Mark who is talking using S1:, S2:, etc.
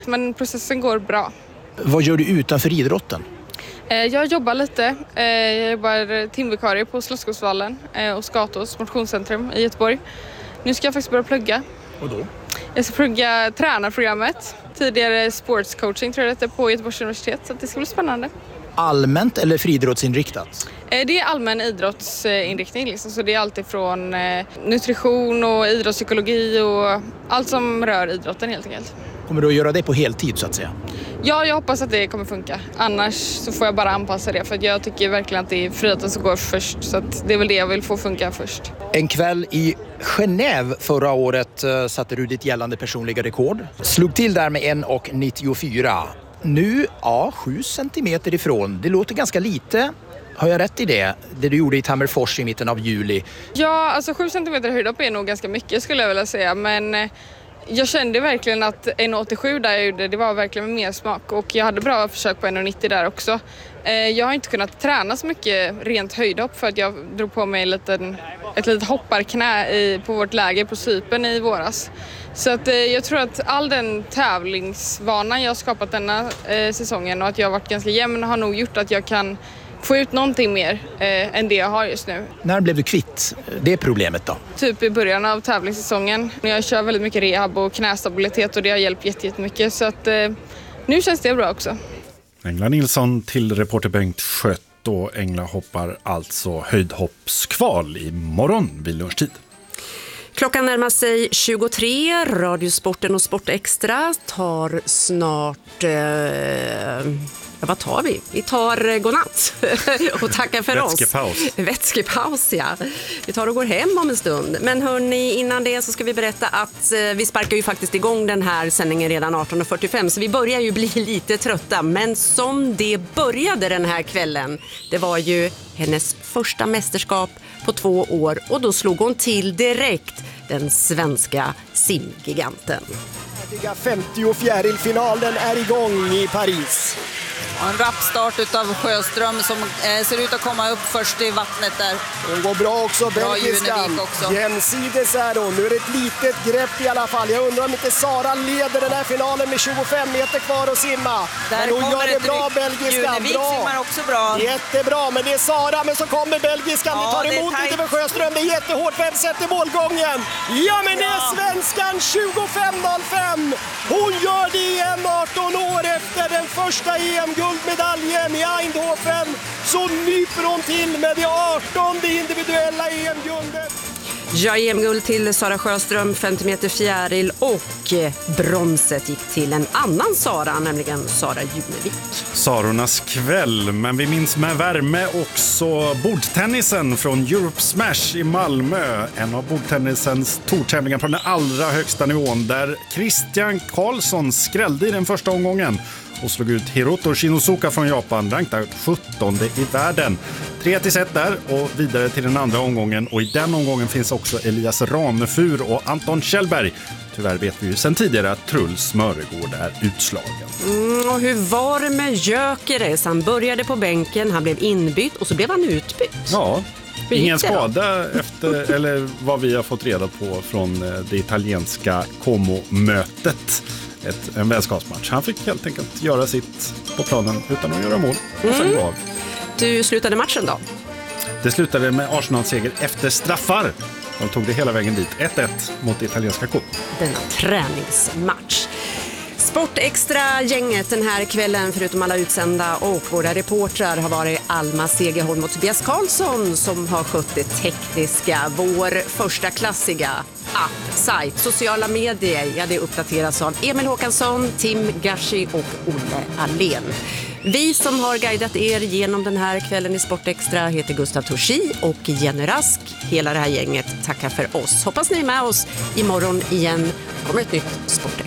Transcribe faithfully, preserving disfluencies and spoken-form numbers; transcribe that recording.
S1: Men processen går bra.
S2: Vad gör du utanför idrotten?
S1: Jag jobbar lite. Jag jobbar timvikarie på Slottsskogsvallen och Skatås motionscentrum i Göteborg. Nu ska jag faktiskt börja plugga.
S2: Och då?
S1: Jag ska plugga tränarprogrammet. Tidigare sportscoaching tror jag det är på Göteborgs universitet. Så det ska bli spännande.
S2: Allmänt eller friidrottsinriktat?
S1: Det är allmän idrottsinriktning. Liksom. Så det är allt ifrån nutrition och idrottspsykologi och allt som rör idrotten helt enkelt.
S2: Kommer du att göra det på heltid så att säga?
S1: Ja, jag hoppas att det kommer funka. Annars så får jag bara anpassa det. För jag tycker verkligen att det är friidrotten som går först. Så att det är väl det jag vill få funka först.
S2: En kväll i Genève förra året satte du ditt gällande personliga rekord. Slog till där med en komma nittiofyra. Nu, ja, sju centimeter ifrån. Det låter ganska lite. Har jag rätt i det? Det du gjorde i Tammerfors i mitten av juli.
S1: Ja, alltså sju centimeter höjdhopp är nog ganska mycket skulle jag vilja säga. Men jag kände verkligen att en komma åttiosju där jag gjorde, det var verkligen med mer smak. Och jag hade bra försök på en komma nittio där också. Jag har inte kunnat träna så mycket rent höjdhopp för att jag drog på mig en liten, ett litet hopparknä i, på vårt läger på Cypern i våras. Så att, eh, jag tror att all den tävlingsvanan jag har skapat denna eh, säsongen och att jag har varit ganska jämn har nog gjort att jag kan få ut någonting mer eh, än det jag har just nu.
S2: När blev du kvitt det problemet då?
S1: Typ i början av tävlingssäsongen. Jag kör väldigt mycket rehab och knästabilitet och det har hjälpt jättemycket. Så att, eh, nu känns det bra också.
S3: Engla Nilsson till reporter Bengt Skött, och Engla hoppar alltså höjdhoppskval i morgon vid lunchtid.
S4: Klockan närmar sig tjugotre. Radiosporten och Sportextra tar snart... Eh, ja, vad tar vi? Vi tar godnatt och tackar för oss.
S3: Vätskepaus.
S4: Vätskepaus, ja. Vi tar och går hem om en stund. Men hörni, innan det så ska vi berätta att eh, vi sparkar ju faktiskt igång den här sändningen redan arton fyrtiofem. Så vi börjar ju bli lite trötta. Men som det började den här kvällen, det var ju hennes första mästerskap på två år. Och då slog hon till direkt, den svenska simgiganten.
S5: femtiofjärilfinalen är igång i Paris.
S6: En rappstart utav Sjöström som eh, ser ut att komma upp först i vattnet där.
S5: Hon går bra också, belgiskan. Jämsides är hon. Nu är det ett litet grepp i alla fall. Jag undrar om inte Sara leder den här finalen med tjugofem meter kvar att simma.
S6: Där
S5: men hon gör det bra,
S6: ryck.
S5: belgiskan.
S6: Junevik
S5: Bra.
S6: simmar också bra.
S5: Jättebra, men det är Sara, men så kommer belgiskan.
S6: Ja,
S5: det tar
S6: det
S5: emot
S6: är
S5: lite för Sjöström. Det är jättehårt. Vem sätter målgången? Ja, men det är svenskan tjugofem noll fem. Hon gör det igen arton år efter den första E M-guldmedaljen i Eindhoven. Så nyper hon till med det artonde individuella E M-guldet.
S4: Ja, E M-guld till Sara Sjöström, femtio meter fjäril, och bronset gick till en annan Sara, nämligen Sara Junevik.
S3: Sarornas kväll, men vi minns med värme också bordtennisen från Europe Smash i Malmö. En av bordtennisens tortävlingar på den allra högsta nivån, där Christian Karlsson skrällde i den första omgången och slog ut Hiroto Shinosuka från Japan, rankad sjuttonde i världen. tre ett set där och vidare till den andra omgången, och i den omgången finns också Elias Ranefur och Anton Kjellberg. Tyvärr vet vi ju sedan tidigare att Truls Mörregård är utslagen.
S4: Mm, och hur var det med Gyökeres? Han började på bänken, han blev inbytt och så blev han utbytt.
S3: Ja, ingen
S4: det då?
S3: skada efter, eller vad vi har fått reda på från det italienska Como-mötet. Ett, en vänskapsmatch. Han fick helt enkelt göra sitt på planen utan att göra mål. Och sen
S4: Mm.
S3: gå av.
S4: Du slutade matchen då?
S3: Det slutade med Arsenal-seger efter straffar. De tog det hela vägen dit. ett ett mot italienska Como.
S4: Denna träningsmatch. Sportextra-gänget den här kvällen, förutom alla utsända och våra reportrar, har varit Alma Segerholm och Tobias Karlsson som har skött det tekniska. Vår första klassiga app, sajt, sociala medier, ja, det uppdateras av Emil Håkansson, Tim Gashi och Olle Allén. Vi som har guidat er genom den här kvällen i Sportextra heter Gustav Torsi och Jenny Rask. Hela det här gänget tackar för oss. Hoppas ni är med oss imorgon igen. Kommer ett nytt Sportextra.